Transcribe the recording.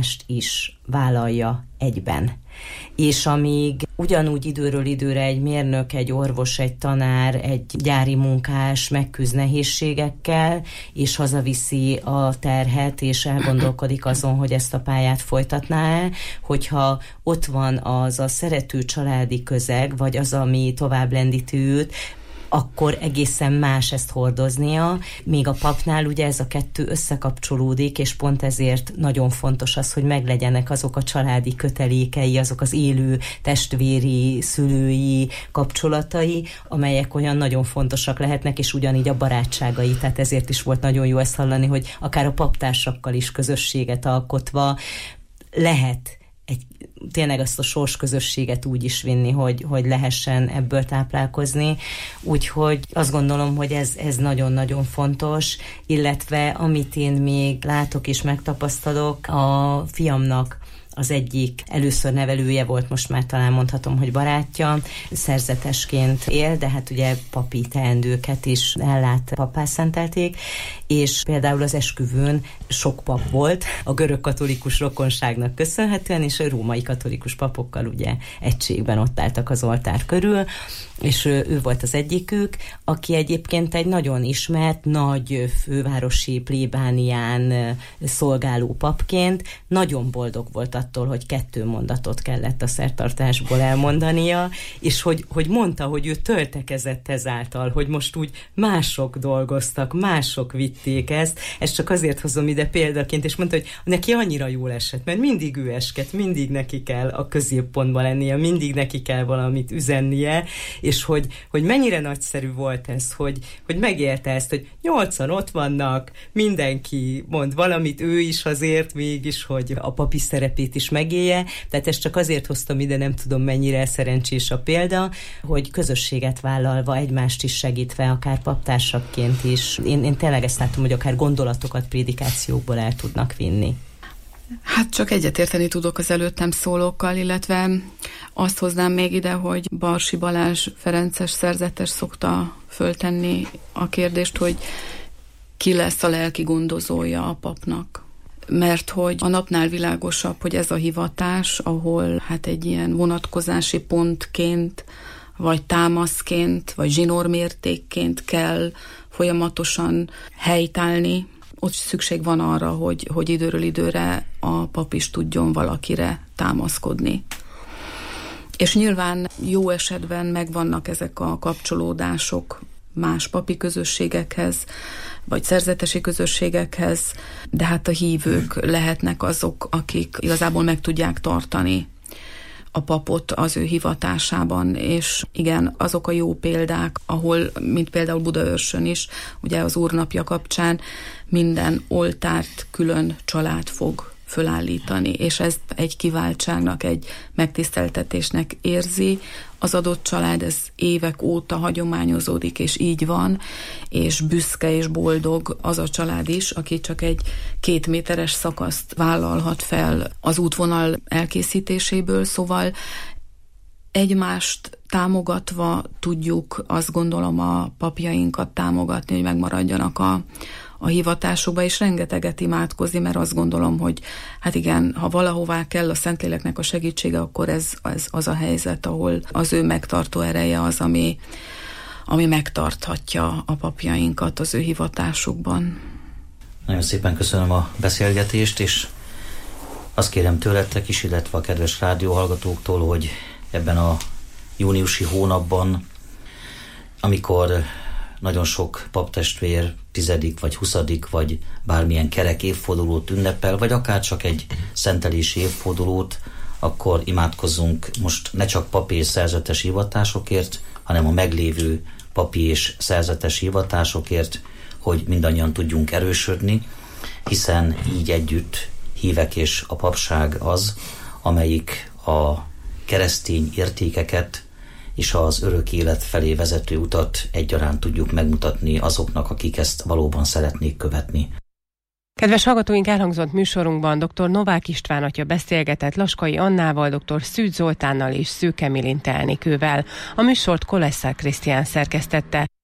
hivatást is vállalja egyben. És amíg ugyanúgy időről időre egy mérnök, egy orvos, egy tanár, egy gyári munkás megküzd nehézségekkel, és hazaviszi a terhet, és elgondolkodik azon, hogy ezt a pályát folytatná-e, hogyha ott van az a szerető családi közeg, vagy az, ami tovább lendíti őt, akkor egészen más ezt hordoznia. Még a papnál ugye ez a kettő összekapcsolódik, és pont ezért nagyon fontos az, hogy meglegyenek azok a családi kötelékei, azok az élő testvéri, szülői kapcsolatai, amelyek olyan nagyon fontosak lehetnek, és ugyanígy a barátságai. Tehát ezért is volt nagyon jó ezt hallani, hogy akár a paptársakkal is közösséget alkotva lehet tényleg azt a sorsközösséget úgy is vinni, hogy lehessen ebből táplálkozni. Úgyhogy azt gondolom, hogy ez nagyon-nagyon fontos, illetve amit én még látok és megtapasztalok, a fiamnak az egyik először nevelője volt, most már talán mondhatom, hogy barátja, szerzetesként él, de hát ugye papi teendőket is ellát, pappá szentelték, és például az esküvőn sok pap volt, a görög katolikus rokonságnak köszönhetően, és a római katolikus papokkal ugye egységben ott álltak az oltár körül, és ő volt az egyikük, aki egyébként egy nagyon ismert, nagy fővárosi plébánián szolgáló papként nagyon boldog volt attól, hogy 2 mondatot kellett a szertartásból elmondania, és hogy mondta, hogy ő töltekezett ezáltal, hogy most úgy mások dolgoztak, mások vitték ezt csak azért hozom ide példaként, és mondta, hogy neki annyira jól esett, mert mindig ő esket, mindig neki kell a középpontban lennie, mindig neki kell valamit üzennie, és hogy mennyire nagyszerű volt ez, hogy megérte ezt, hogy 8-an ott vannak, mindenki mond valamit, ő is azért mégis, hogy a papi szerepét is megélje, tehát ezt csak azért hoztam ide, nem tudom mennyire szerencsés a példa, hogy közösséget vállalva, egymást is segítve, akár paptársakként is. Én tényleg ezt látom, hogy akár gondolatokat prédikációkból el tudnak vinni. Hát csak egyetérteni tudok az előttem szólókkal, illetve azt hoznám még ide, hogy Barsi Balázs ferences szerzetes szokta föltenni a kérdést, hogy ki lesz a lelki gondozója a papnak. Mert hogy a napnál világosabb, hogy ez a hivatás, ahol hát egy ilyen vonatkozási pontként, vagy támaszként, vagy zsinórmértékként kell folyamatosan helytállni, ott szükség van arra, hogy időről időre a pap is tudjon valakire támaszkodni. És nyilván jó esetben megvannak ezek a kapcsolódások más papi közösségekhez, vagy szerzetesi közösségekhez, de hát a hívők lehetnek azok, akik igazából meg tudják tartani a papot az ő hivatásában, és igen, azok a jó példák, ahol, mint például Budaörsön is, ugye az Úrnapja kapcsán minden oltárt külön család fog fölállítani, és ezt egy kiváltságnak, egy megtiszteltetésnek érzi. Az adott család, ez évek óta hagyományozódik, és így van, és büszke és boldog az a család is, aki csak egy 2 méteres szakaszt vállalhat fel az útvonal elkészítéséből, szóval egymást támogatva tudjuk, azt gondolom, a papjainkat támogatni, hogy megmaradjanak a hivatásokba, és rengeteget imádkozni, mert azt gondolom, hogy hát igen, ha valahová kell a Szentléleknek a segítsége, akkor ez az a helyzet, ahol az ő megtartó ereje az, ami megtarthatja a papjainkat az ő hivatásukban. Nagyon szépen köszönöm a beszélgetést, és azt kérem tőletek is, illetve a kedves rádióhallgatóktól, hogy ebben a júniusi hónapban, amikor nagyon sok paptestvér 10. vagy 20. vagy bármilyen kerek évfordulót ünnepel, vagy akár csak egy szentelési évfordulót, akkor imádkozzunk most ne csak papi és szerzetes hivatásokért, hanem a meglévő papi és szerzetes hivatásokért, hogy mindannyian tudjunk erősödni, hiszen így együtt hívek és a papság az, amelyik a keresztény értékeket és az örök élet felé vezető utat egyaránt tudjuk megmutatni azoknak, akik ezt valóban szeretnék követni. Kedves hallgatóink, elhangzott műsorunkban dr. Novák István atya beszélgetett Laskai Annával, dr. Szűcs Zoltánnal és Szőke Milinte Elnikővel. A műsort Kolesszár Krisztián szerkesztette.